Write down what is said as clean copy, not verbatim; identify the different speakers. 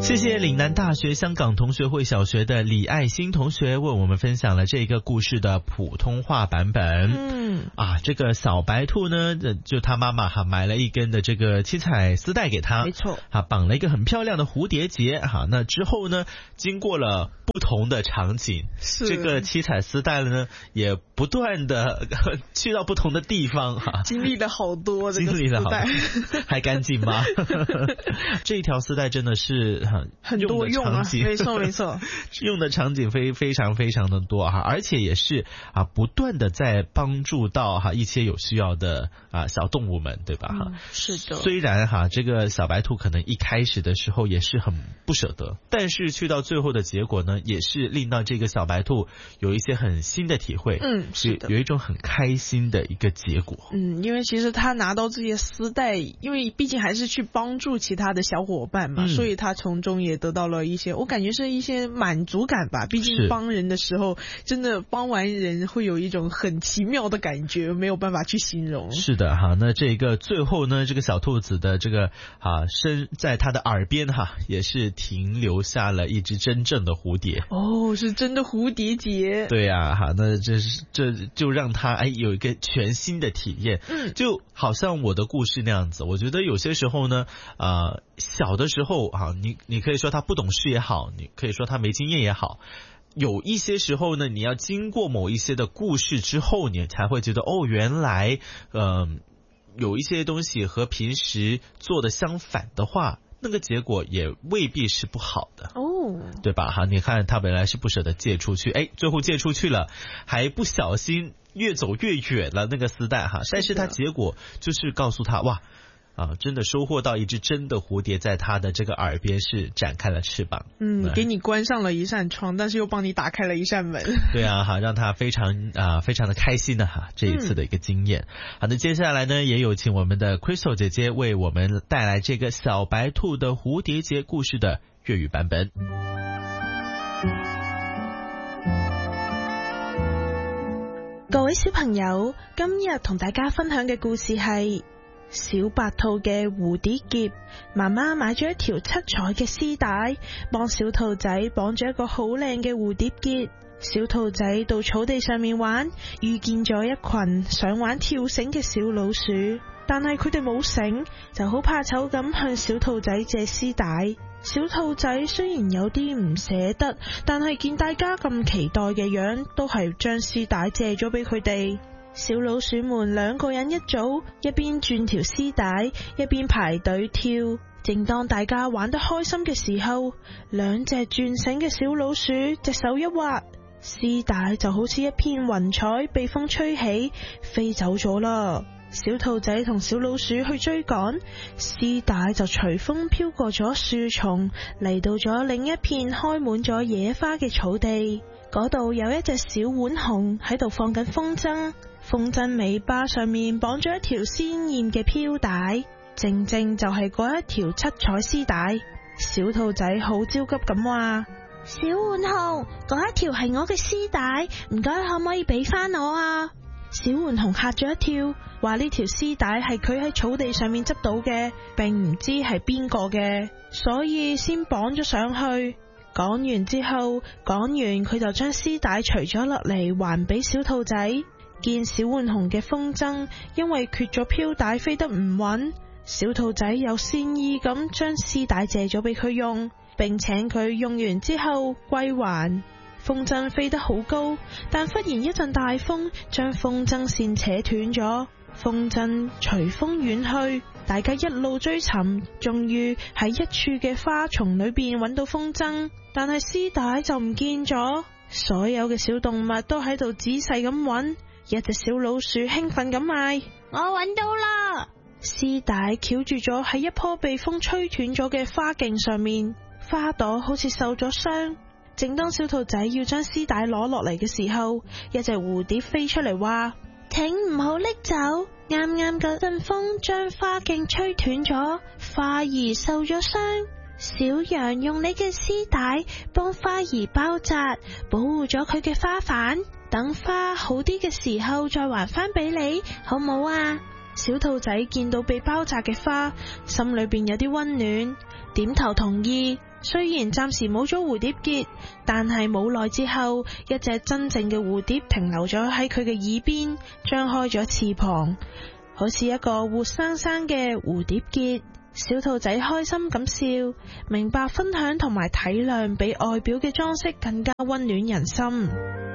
Speaker 1: 谢谢岭南大学香港同学会小学的李爱欣同学为我们分享了这个故事的普通话版本。这个小白兔呢，就他妈妈买了一根的这个七彩丝带给他，
Speaker 2: 没错，
Speaker 1: 绑了一个很漂亮的蝴蝶结。那之后呢，经过了不同的场景，这个七彩丝带呢也不断的去到不同的地方，
Speaker 2: 经历了好多，
Speaker 1: 经历了好多，还干净吗？这一条丝带真的是
Speaker 2: 很多用啊，没错没错，
Speaker 1: 用的场景非常非常的多而且也是不断的在帮助到一些有需要的小动物们，对吧？
Speaker 2: 是的。
Speaker 1: 虽然这个小白兔可能一开始的时候也是很不舍得，但是去到最后的结果呢，也是令到这个小白兔有一些很新的体会，
Speaker 2: 是的，
Speaker 1: 有一种很开心的一个结果。
Speaker 2: 因为其实他拿到这些丝带，因为毕竟还是去帮助其他的小伙伴嘛，所以他从中也得到了一些，我感觉是一些满足感吧。毕竟帮人的时候，真的帮完人会有一种很奇妙的感觉，没有办法去形容。
Speaker 1: 是的那这个最后呢，这个小兔子的这个身在他的耳边也是停留下了一只真正的蝴蝶。
Speaker 2: 是真的蝴蝶结。
Speaker 1: 对那这就让他有一个全新的体验。就好像我的故事那样子，我觉得有些时候呢，小的时候你可以说他不懂事也好，你可以说他没经验也好，有一些时候呢，你要经过某一些的故事之后，你才会觉得原来有一些东西和平时做的相反的话，那个结果也未必是不好的对吧？你看他本来是不舍得借出去，最后借出去了，还不小心越走越远了那个丝带但是他结果就是告诉他真的收获到一只真的蝴蝶在他的这个耳边是展开了翅膀。
Speaker 2: 给你关上了一扇窗，但是又帮你打开了一扇门。
Speaker 1: 对让他非常的开心的这一次的一个经验。好的，接下来呢，也有请我们的 Crystal 姐姐为我们带来这个小白兔的蝴蝶结故事的粤语版本。
Speaker 2: 各位小朋友，今日同大家分享嘅故事係小白兔嘅蝴蝶結。媽媽買咗一條七彩嘅絲帶，幫小兔仔綁咗一個好靚嘅蝴蝶結。小兔仔到草地上面玩，遇見咗一群想玩跳繩嘅小老鼠，但係佢哋冇繩，就好怕醜咁向小兔仔借絲帶。小兔仔雖然有啲唔捨得，但係見大家咁期待嘅樣，都係將絲帶借咗俾佢哋。小老鼠們兩個人一組，一邊轉條絲帶，一邊排隊跳。正當大家玩得開心嘅時候，兩隻轉繩嘅小老鼠隻手一滑，絲帶就好似一片雲彩被風吹起，飛走咗啦。小兔仔同小老鼠去追趕，絲帶就隨風飄過咗樹叢，嚟到咗另一片開滿咗野花嘅草地。嗰度有一隻小浣熊喺度放緊風箏，風箏尾巴上面綁咗一條鮮豔嘅飄帶，正正就係嗰一條七彩絲帶。小兔仔好焦急咁話：小浣熊，嗰一條係我嘅絲帶，唔該可唔可以俾返我啊？小浣熊嚇咗一跳，話呢條絲帶係佢喺草地上面執到嘅，並唔知係邊個嘅，所以先綁咗上去。講完之後，佢就將絲帶除咗落嚟還俾小兔仔。見小浣熊嘅風箏因為缺咗飄帶飛得唔穩，小兔仔又善意咁將絲帶借咗俾佢用，並請佢用完之後歸還。風箏飛得好高，但忽然一陣大風將風箏線扯斷咗，風箏隨風遠去。大家一路追尋，終於喺一處嘅花叢裏邊揾到風箏，但係絲帶就唔見咗。所有嘅小動物都喺度仔細咁揾，一隻小老鼠興奮咁嗌：我揾到啦！絲帶翹住咗喺一棵被風吹斷咗嘅花莖上面，花朵好似受咗傷。正當小兔仔要將絲帶攞落嚟嘅時候，一隻蝴蝶飛出嚟話：請唔好拎走，啱啱嗰陣風將花莖吹斷咗，花兒受咗傷。小羊用你嘅絲帶幫花兒包紮，保護咗佢嘅花瓣，等花好啲嘅時候再還返俾你，好唔好啊？小兔仔見到被包紮嘅花，心裏邊有啲溫暖，點頭同意。 雖然暫時冇咗蝴蝶結，但係冇耐之後，一隻真正嘅蝴蝶停留咗喺佢嘅耳邊，張開咗翅膀，好似一個活生生嘅蝴蝶結。小兔仔開心咁笑，明白分享同埋體諒比外表嘅裝飾更加溫暖人心。